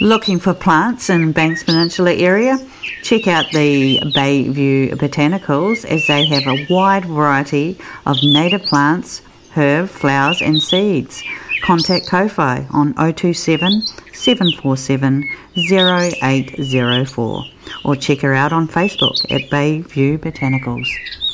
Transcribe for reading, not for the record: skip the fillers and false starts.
Looking for plants in Banks Peninsula area? Check out the Bayview Botanicals, as they have a wide variety of native plants, herb, flowers and seeds. Contact Ko-Fi on 027 747 0804 or check her out on Facebook at Bayview Botanicals.